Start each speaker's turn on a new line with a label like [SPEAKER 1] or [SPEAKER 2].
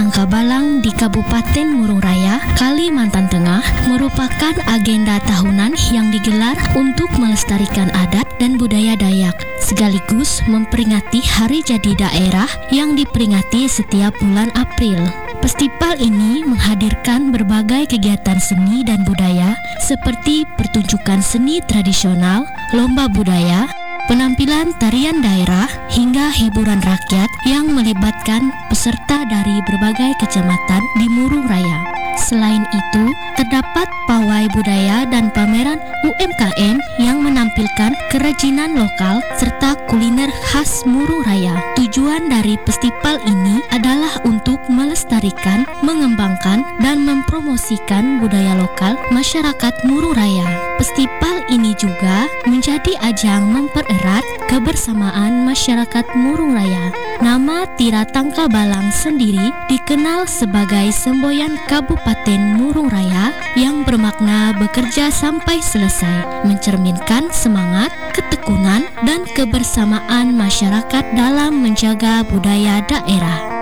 [SPEAKER 1] Tangkabalang di Kabupaten Murung Raya, Kalimantan Tengah merupakan agenda tahunan yang digelar untuk melestarikan adat dan budaya Dayak, sekaligus memperingati Hari Jadi Daerah yang diperingati setiap bulan April. Festival ini menghadirkan berbagai kegiatan seni dan budaya seperti pertunjukan seni tradisional, lomba budaya, penampilan tarian daerah, hingga hiburan rakyat yang melibatkan peserta dari berbagai kecamatan di Murung Raya. Selain itu, terdapat pawai budaya dan pameran UMKM yang menampilkan kerajinan lokal serta kuliner khas Murung Raya. Tujuan dari festival ini adalah untuk melestarikan, mengembangkan, dan mempromosikan budaya lokal masyarakat Murung Raya. Festival ini juga menjadi ajang mempererat kebersamaan masyarakat Murung Raya. Nama Tira Tangkabalang sendiri dikenal sebagai semboyan Kabupaten Murung Raya yang bermakna bekerja sampai selesai, mencerminkan semangat, ketekunan, dan kebersamaan masyarakat dalam menjaga budaya daerah.